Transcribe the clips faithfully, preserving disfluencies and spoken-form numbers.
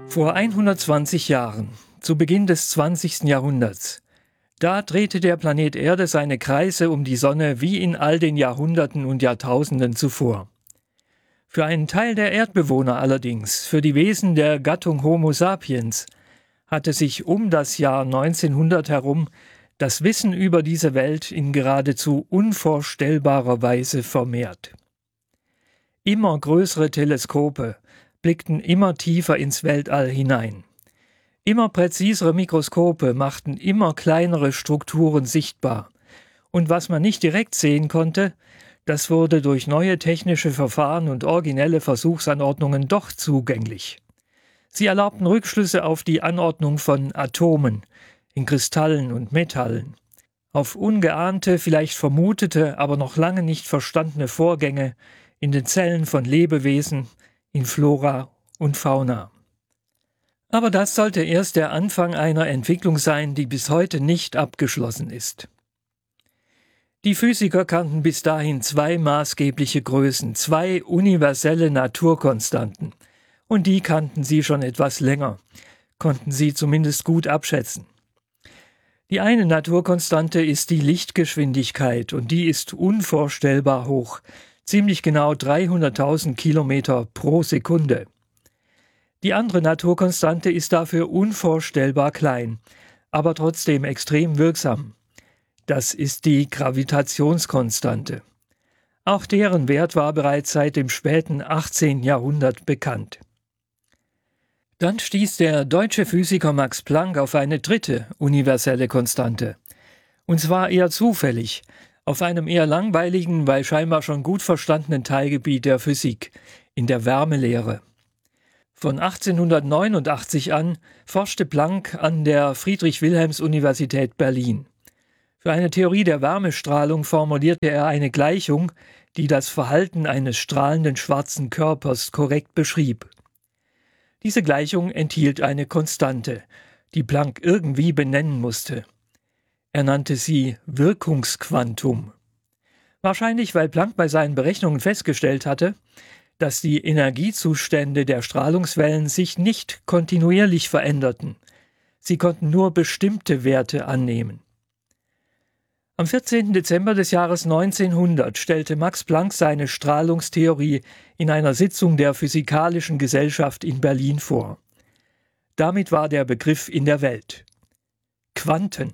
Vor hundertzwanzig Jahren, zu Beginn des zwanzigsten Jahrhunderts, da drehte der Planet Erde seine Kreise um die Sonne wie in all den Jahrhunderten und Jahrtausenden zuvor. Für einen Teil der Erdbewohner allerdings, für die Wesen der Gattung Homo sapiens, hatte sich um das Jahr neunzehnhundert herum das Wissen über diese Welt in geradezu unvorstellbarer Weise vermehrt. Immer größere Teleskope blickten immer tiefer ins Weltall hinein. Immer präzisere Mikroskope machten immer kleinere Strukturen sichtbar. Und was man nicht direkt sehen konnte, das wurde durch neue technische Verfahren und originelle Versuchsanordnungen doch zugänglich. Sie erlaubten Rückschlüsse auf die Anordnung von Atomen in Kristallen und Metallen, auf ungeahnte, vielleicht vermutete, aber noch lange nicht verstandene Vorgänge in den Zellen von Lebewesen, in Flora und Fauna. Aber das sollte erst der Anfang einer Entwicklung sein, die bis heute nicht abgeschlossen ist. Die Physiker kannten bis dahin zwei maßgebliche Größen, zwei universelle Naturkonstanten. Und die kannten sie schon etwas länger, konnten sie zumindest gut abschätzen. Die eine Naturkonstante ist die Lichtgeschwindigkeit und die ist unvorstellbar hoch, ziemlich genau dreihunderttausend Kilometer pro Sekunde. Die andere Naturkonstante ist dafür unvorstellbar klein, aber trotzdem extrem wirksam. Das ist die Gravitationskonstante. Auch deren Wert war bereits seit dem späten achtzehnten Jahrhundert bekannt. Dann stieß der deutsche Physiker Max Planck auf eine dritte universelle Konstante. Und zwar eher zufällig, auf einem eher langweiligen, weil scheinbar schon gut verstandenen Teilgebiet der Physik, in der Wärmelehre. Von achtzehnhundertneunundachtzig an forschte Planck an der Friedrich-Wilhelms-Universität Berlin. Für eine Theorie der Wärmestrahlung formulierte er eine Gleichung, die das Verhalten eines strahlenden schwarzen Körpers korrekt beschrieb. Diese Gleichung enthielt eine Konstante, die Planck irgendwie benennen musste. Er nannte sie Wirkungsquantum. Wahrscheinlich, weil Planck bei seinen Berechnungen festgestellt hatte, dass die Energiezustände der Strahlungswellen sich nicht kontinuierlich veränderten. Sie konnten nur bestimmte Werte annehmen. Am vierzehnten Dezember des Jahres neunzehnhundert stellte Max Planck seine Strahlungstheorie in einer Sitzung der Physikalischen Gesellschaft in Berlin vor. Damit war der Begriff in der Welt. Quanten.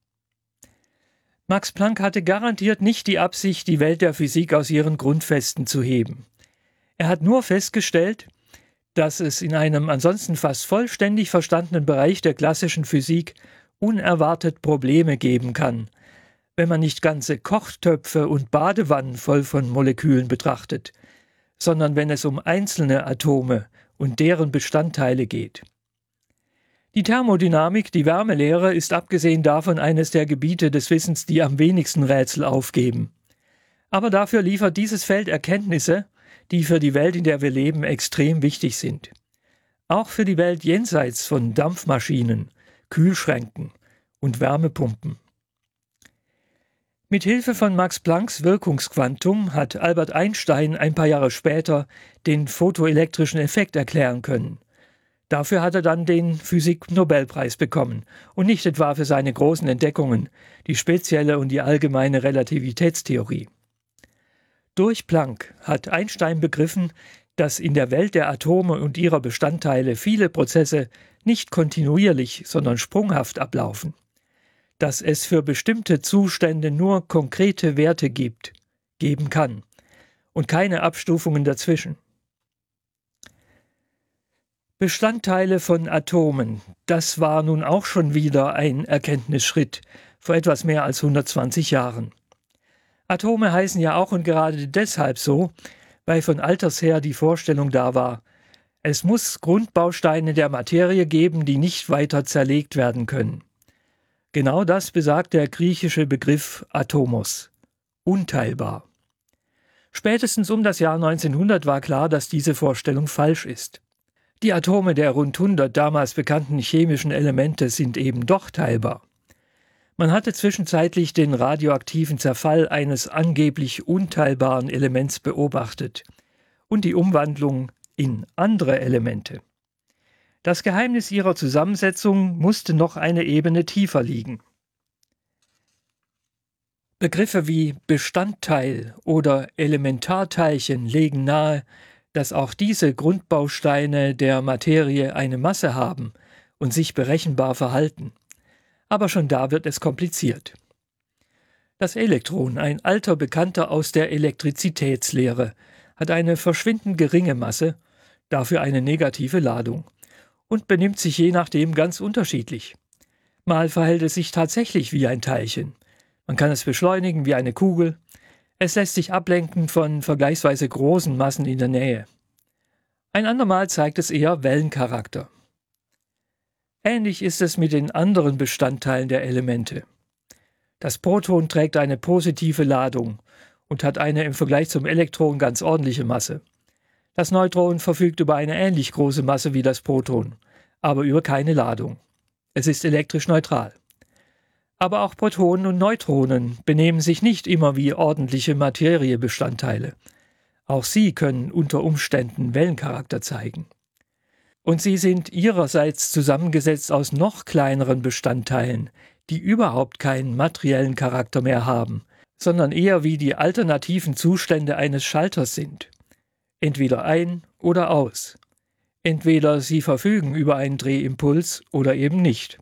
Max Planck hatte garantiert nicht die Absicht, die Welt der Physik aus ihren Grundfesten zu heben. Er hat nur festgestellt, dass es in einem ansonsten fast vollständig verstandenen Bereich der klassischen Physik unerwartet Probleme geben kann, wenn man nicht ganze Kochtöpfe und Badewannen voll von Molekülen betrachtet, sondern wenn es um einzelne Atome und deren Bestandteile geht. Die Thermodynamik, die Wärmelehre, ist abgesehen davon eines der Gebiete des Wissens, die am wenigsten Rätsel aufgeben. Aber dafür liefert dieses Feld Erkenntnisse, die für die Welt, in der wir leben, extrem wichtig sind. Auch für die Welt jenseits von Dampfmaschinen, Kühlschränken und Wärmepumpen. Mit Hilfe von Max Plancks Wirkungsquantum hat Albert Einstein ein paar Jahre später den photoelektrischen Effekt erklären können. Dafür hat er dann den Physik-Nobelpreis bekommen und nicht etwa für seine großen Entdeckungen, die spezielle und die allgemeine Relativitätstheorie. Durch Planck hat Einstein begriffen, dass in der Welt der Atome und ihrer Bestandteile viele Prozesse nicht kontinuierlich, sondern sprunghaft ablaufen. Dass es für bestimmte Zustände nur konkrete Werte gibt, geben kann und keine Abstufungen dazwischen. Bestandteile von Atomen, das war nun auch schon wieder ein Erkenntnisschritt vor etwas mehr als hundertzwanzig Jahren. Atome heißen ja auch und gerade deshalb so, weil von alters her die Vorstellung da war, es muss Grundbausteine der Materie geben, die nicht weiter zerlegt werden können. Genau das besagt der griechische Begriff Atomos, unteilbar. Spätestens um das Jahr neunzehnhundert war klar, dass diese Vorstellung falsch ist. Die Atome der rund hundert damals bekannten chemischen Elemente sind eben doch teilbar. Man hatte zwischenzeitlich den radioaktiven Zerfall eines angeblich unteilbaren Elements beobachtet und die Umwandlung in andere Elemente. Das Geheimnis ihrer Zusammensetzung musste noch eine Ebene tiefer liegen. Begriffe wie Bestandteil oder Elementarteilchen legen nahe, dass auch diese Grundbausteine der Materie eine Masse haben und sich berechenbar verhalten. Aber schon da wird es kompliziert. Das Elektron, ein alter Bekannter aus der Elektrizitätslehre, hat eine verschwindend geringe Masse, dafür eine negative Ladung und benimmt sich je nachdem ganz unterschiedlich. Mal verhält es sich tatsächlich wie ein Teilchen. Man kann es beschleunigen wie eine Kugel. Es lässt sich ablenken von vergleichsweise großen Massen in der Nähe. Ein andermal zeigt es eher Wellencharakter. Ähnlich ist es mit den anderen Bestandteilen der Elemente. Das Proton trägt eine positive Ladung und hat eine im Vergleich zum Elektron ganz ordentliche Masse. Das Neutron verfügt über eine ähnlich große Masse wie das Proton, aber über keine Ladung. Es ist elektrisch neutral. Aber auch Protonen und Neutronen benehmen sich nicht immer wie ordentliche Materiebestandteile. Auch sie können unter Umständen Wellencharakter zeigen. Und sie sind ihrerseits zusammengesetzt aus noch kleineren Bestandteilen, die überhaupt keinen materiellen Charakter mehr haben, sondern eher wie die alternativen Zustände eines Schalters sind. Entweder ein oder aus. Entweder sie verfügen über einen Drehimpuls oder eben nicht.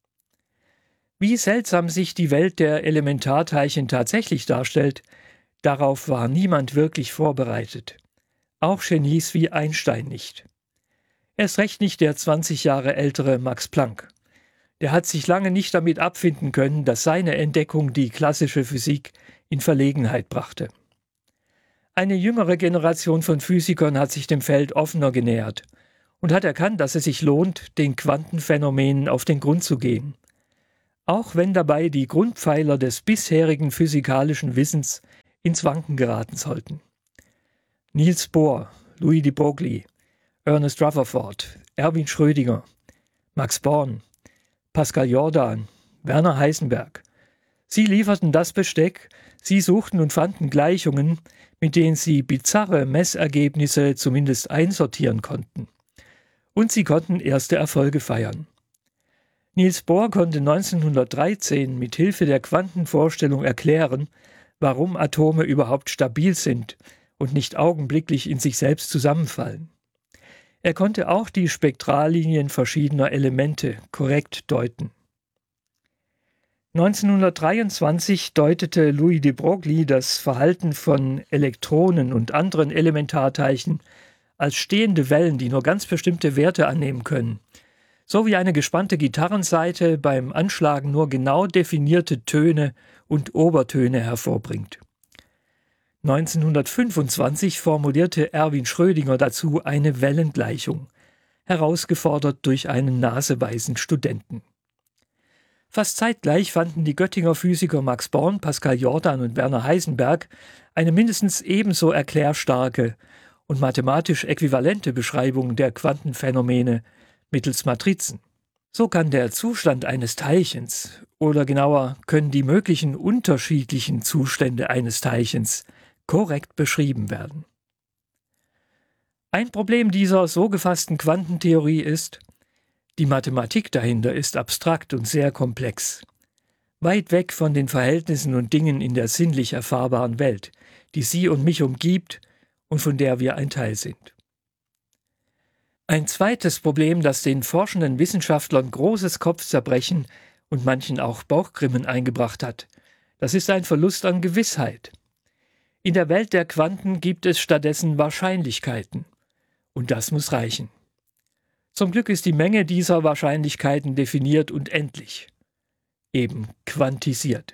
Wie seltsam sich die Welt der Elementarteilchen tatsächlich darstellt, darauf war niemand wirklich vorbereitet. Auch Genies wie Einstein nicht. Erst recht nicht der zwanzig Jahre ältere Max Planck. Der hat sich lange nicht damit abfinden können, dass seine Entdeckung die klassische Physik in Verlegenheit brachte. Eine jüngere Generation von Physikern hat sich dem Feld offener genähert und hat erkannt, dass es sich lohnt, den Quantenphänomenen auf den Grund zu gehen. Auch wenn dabei die Grundpfeiler des bisherigen physikalischen Wissens ins Wanken geraten sollten. Niels Bohr, Louis de Broglie, Ernest Rutherford, Erwin Schrödinger, Max Born, Pascal Jordan, Werner Heisenberg. Sie lieferten das Besteck, sie suchten und fanden Gleichungen, mit denen sie bizarre Messergebnisse zumindest einsortieren konnten. Und sie konnten erste Erfolge feiern. Niels Bohr konnte neunzehnhundertdreizehn mit Hilfe der Quantenvorstellung erklären, warum Atome überhaupt stabil sind und nicht augenblicklich in sich selbst zusammenfallen. Er konnte auch die Spektrallinien verschiedener Elemente korrekt deuten. neunzehnhundertdreiundzwanzig deutete Louis de Broglie das Verhalten von Elektronen und anderen Elementarteilchen als stehende Wellen, die nur ganz bestimmte Werte annehmen können, so wie eine gespannte Gitarrensaite beim Anschlagen nur genau definierte Töne und Obertöne hervorbringt. neunzehnhundertfünfundzwanzig formulierte Erwin Schrödinger dazu eine Wellengleichung, herausgefordert durch einen naseweisen Studenten. Fast zeitgleich fanden die Göttinger Physiker Max Born, Pascal Jordan und Werner Heisenberg eine mindestens ebenso erklärstarke und mathematisch äquivalente Beschreibung der Quantenphänomene mittels Matrizen. So kann der Zustand eines Teilchens, oder genauer können die möglichen unterschiedlichen Zustände eines Teilchens korrekt beschrieben werden. Ein Problem dieser so gefassten Quantentheorie ist, die Mathematik dahinter ist abstrakt und sehr komplex, weit weg von den Verhältnissen und Dingen in der sinnlich erfahrbaren Welt, die Sie und mich umgibt und von der wir ein Teil sind. Ein zweites Problem, das den forschenden Wissenschaftlern großes Kopfzerbrechen und manchen auch Bauchgrimmen eingebracht hat, das ist ein Verlust an Gewissheit. In der Welt der Quanten gibt es stattdessen Wahrscheinlichkeiten. Und das muss reichen. Zum Glück ist die Menge dieser Wahrscheinlichkeiten definiert und endlich. Eben quantisiert.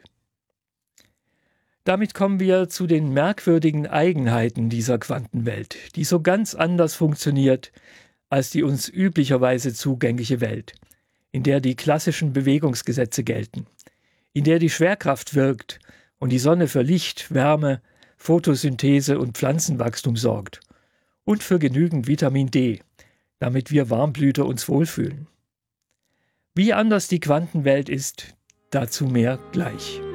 Damit kommen wir zu den merkwürdigen Eigenheiten dieser Quantenwelt, die so ganz anders funktioniert als die uns üblicherweise zugängliche Welt, in der die klassischen Bewegungsgesetze gelten, in der die Schwerkraft wirkt und die Sonne für Licht, Wärme, Photosynthese und Pflanzenwachstum sorgt und für genügend Vitamin D, damit wir Warmblüter uns wohlfühlen. Wie anders die Quantenwelt ist, dazu mehr gleich.